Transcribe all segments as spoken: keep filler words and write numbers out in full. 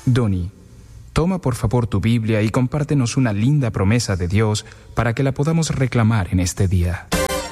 Donny, toma por favor tu Biblia y compártenos una linda promesa de Dios para que la podamos reclamar en este día.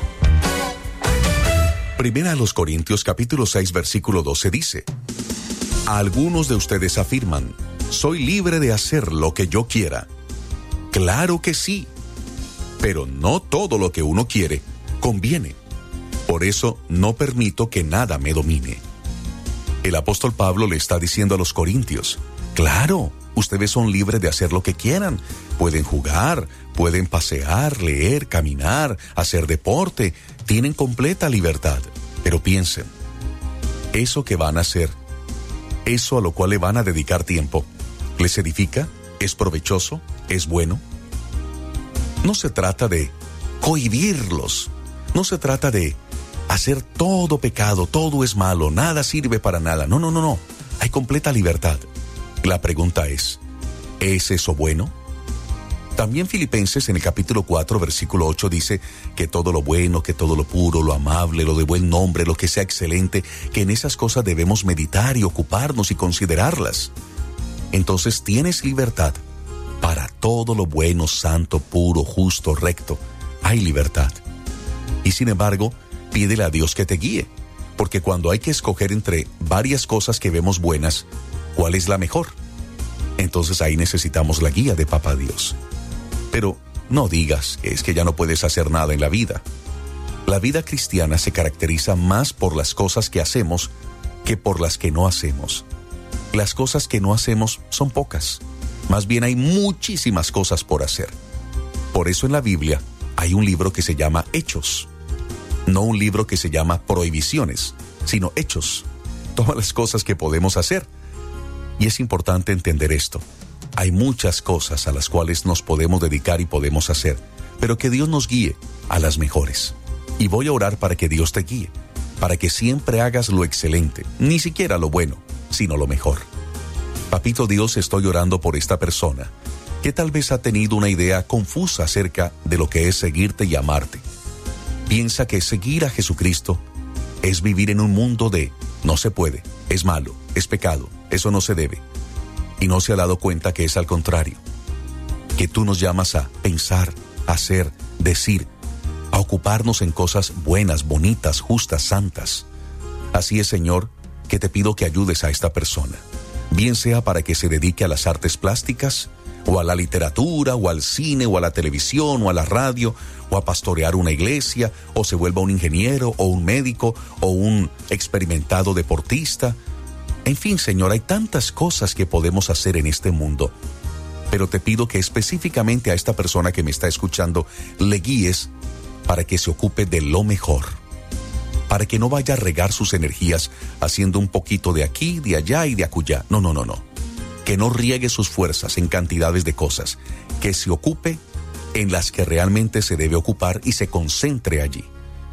Primera a los Corintios capítulo seis versículo doce dice: algunos de ustedes afirman, soy libre de hacer lo que yo quiera. Claro que sí, pero no todo lo que uno quiere conviene. Por eso no permito que nada me domine. El apóstol Pablo le está diciendo a los corintios, claro, ustedes son libres de hacer lo que quieran. Pueden jugar, pueden pasear, leer, caminar, hacer deporte. Tienen completa libertad. Pero piensen, eso que van a hacer, eso a lo cual le van a dedicar tiempo, ¿les edifica? ¿Es provechoso? ¿Es bueno? No se trata de cohibirlos. No se trata de hacer todo pecado, todo es malo, nada sirve para nada. No, no, no, no. Hay completa libertad. La pregunta es, ¿es eso bueno? También Filipenses en el capítulo cuatro, versículo ocho dice que todo lo bueno, que todo lo puro, lo amable, lo de buen nombre, lo que sea excelente, que en esas cosas debemos meditar y ocuparnos y considerarlas. Entonces tienes libertad para todo lo bueno, santo, puro, justo, recto. Hay libertad. Y sin embargo, pídele a Dios que te guíe, porque cuando hay que escoger entre varias cosas que vemos buenas, ¿cuál es la mejor? Entonces ahí necesitamos la guía de Papá Dios. Pero no digas que es que ya no puedes hacer nada en la vida. La vida cristiana se caracteriza más por las cosas que hacemos que por las que no hacemos. Las cosas que no hacemos son pocas. Más bien hay muchísimas cosas por hacer. Por eso en la Biblia hay un libro que se llama Hechos. No un libro que se llama Prohibiciones, sino Hechos. Todas las cosas que podemos hacer. Y es importante entender esto. Hay muchas cosas a las cuales nos podemos dedicar y podemos hacer, pero que Dios nos guíe a las mejores. Y voy a orar para que Dios te guíe, para que siempre hagas lo excelente, ni siquiera lo bueno, sino lo mejor. Papito Dios, estoy orando por esta persona, que tal vez ha tenido una idea confusa acerca de lo que es seguirte y amarte. Piensa que seguir a Jesucristo es vivir en un mundo de no se puede, es malo, es pecado, eso no se debe. Y no se ha dado cuenta que es al contrario, que tú nos llamas a pensar, hacer, decir, a ocuparnos en cosas buenas, bonitas, justas, santas. Así es, Señor, que te pido que ayudes a esta persona, bien sea para que se dedique a las artes plásticas, o a la literatura, o al cine, o a la televisión, o a la radio, o a pastorear una iglesia, o se vuelva un ingeniero, o un médico, o un experimentado deportista. En fin, Señor, hay tantas cosas que podemos hacer en este mundo, pero te pido que específicamente a esta persona que me está escuchando le guíes para que se ocupe de lo mejor, para que no vaya a regar sus energías haciendo un poquito de aquí, de allá y de acullá. No, no, no, no. Que no riegue sus fuerzas en cantidades de cosas, que se ocupe en las que realmente se debe ocupar y se concentre allí.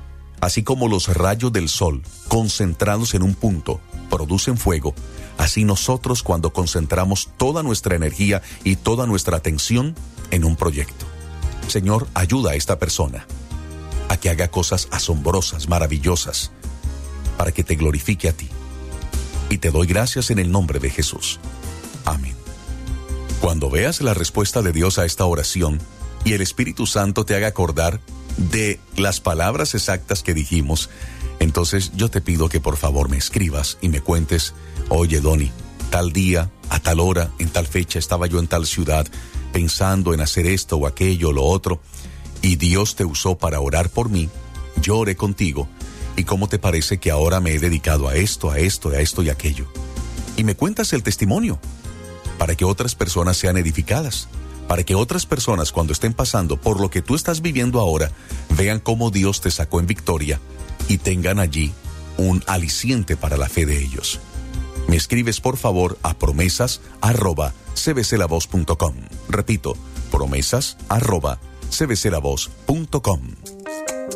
Así como los rayos del sol, concentrados en un punto, producen fuego, así nosotros cuando concentramos toda nuestra energía y toda nuestra atención en un proyecto. Señor, ayuda a esta persona a que haga cosas asombrosas, maravillosas, para que te glorifique a ti. Y te doy gracias en el nombre de Jesús. Amén. Cuando veas la respuesta de Dios a esta oración y el Espíritu Santo te haga acordar de las palabras exactas que dijimos, entonces yo te pido que por favor me escribas y me cuentes, oye Donny, tal día, a tal hora, en tal fecha estaba yo en tal ciudad pensando en hacer esto o aquello o lo otro, y Dios te usó para orar por mí, yo oré contigo, y cómo te parece que ahora me he dedicado a esto, a esto, a esto y aquello. Y me cuentas el testimonio, para que otras personas sean edificadas, para que otras personas cuando estén pasando por lo que tú estás viviendo ahora, vean cómo Dios te sacó en victoria y tengan allí un aliciente para la fe de ellos. Me escribes por favor a promesas arroba c b c la voz punto com. Repito, promesas arroba c b c la voz punto com.